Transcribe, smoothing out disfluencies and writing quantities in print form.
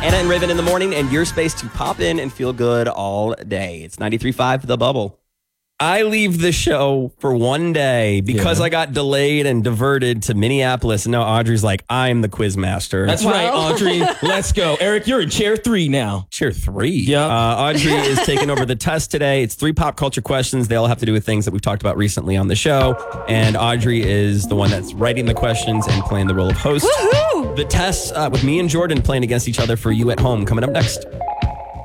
Anna and Raven in the morning, and your space to pop in and feel good all day. It's 93.5 The Bubble. I leave the show for one day because I got delayed and diverted to Minneapolis. And now Audrey's like, I'm the quiz master. That's right, Audrey. Let's go. Eric, you're in chair 3 now. Chair 3? Yeah. Audrey is taking over the test today. It's 3 pop culture questions. They all have to do with things that we've talked about recently on the show. And Audrey is the one that's writing the questions and playing the role of host. Woohoo! The tests with me and Jordan playing against each other for you at home coming up next.